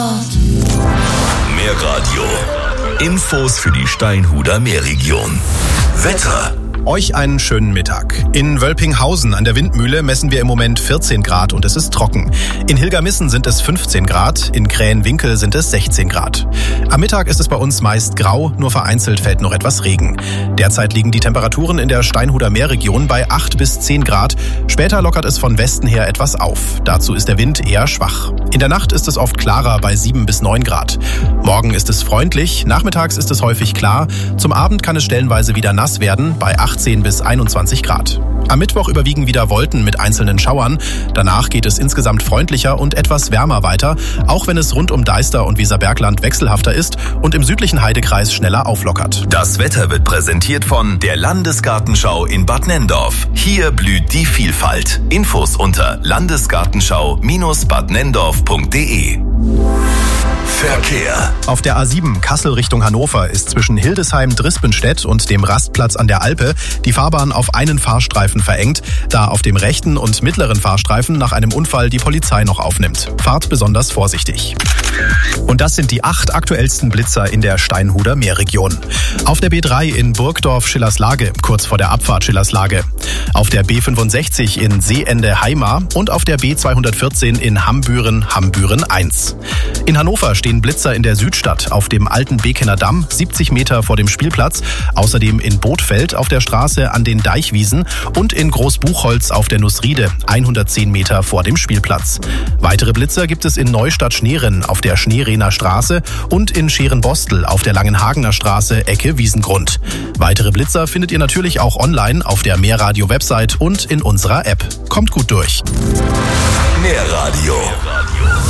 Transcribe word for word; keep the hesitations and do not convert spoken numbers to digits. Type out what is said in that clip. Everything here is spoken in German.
Mehr Radio. Infos für die Steinhuder Meerregion. Wetter. Euch einen schönen Mittag. In Wölpinghausen an der Windmühle messen wir im Moment vierzehn Grad und es ist trocken. In Hilgermissen sind es fünfzehn Grad, in Krähenwinkel sind es sechzehn Grad. Am Mittag ist es bei uns meist grau, nur vereinzelt fällt noch etwas Regen. Derzeit liegen die Temperaturen in der Steinhuder Meerregion bei acht bis zehn Grad. Später lockert es von Westen her etwas auf. Dazu ist der Wind eher schwach. In der Nacht ist es oft klarer bei sieben bis neun Grad. Morgen ist es freundlich, nachmittags ist es häufig klar. Zum Abend kann es stellenweise wieder nass werden, bei achtzehn bis einundzwanzig Grad. Am Mittwoch überwiegen wieder Wolken mit einzelnen Schauern. Danach geht es insgesamt freundlicher und etwas wärmer weiter, auch wenn es rund um Deister und Weserbergland wechselhafter ist und im südlichen Heidekreis schneller auflockert. Das Wetter wird präsentiert von der Landesgartenschau in Bad Nenndorf. Hier blüht die Vielfalt. Infos unter landesgartenschau Bindestrich bad nenndorf punkt de. Verkehr. Auf der A sieben Kassel Richtung Hannover ist zwischen Hildesheim-Drispenstedt und dem Rastplatz an der Alpe die Fahrbahn auf einen Fahrstreifen verengt, da auf dem rechten und mittleren Fahrstreifen nach einem Unfall die Polizei noch aufnimmt. Fahrt besonders vorsichtig. Und das sind die acht aktuellsten Blitzer in der Steinhuder Meerregion. Auf der B drei in Burgdorf-Schillerslage, kurz vor der Abfahrt Schillerslage. Auf der B fünfundsechzig in Seeende-Heimar und auf der B zweihundertvierzehn in Hambüren-Hambüren eins. In Hannover stehen Blitzer in der Südstadt auf dem alten Bekener Damm, siebzig Meter vor dem Spielplatz, außerdem in Bothfeld auf der Straße an den Deichwiesen und in Großbuchholz auf der Nussriede, hundertzehn Meter vor dem Spielplatz. Weitere Blitzer gibt es in Neustadt-Schneeren auf der Schneerener Straße und in Scherenbostel auf der Langenhagener Straße, Ecke Wiesengrund. Weitere Blitzer findet ihr natürlich auch online auf der Meerradio-Website und in unserer App. Kommt gut durch. Meerradio.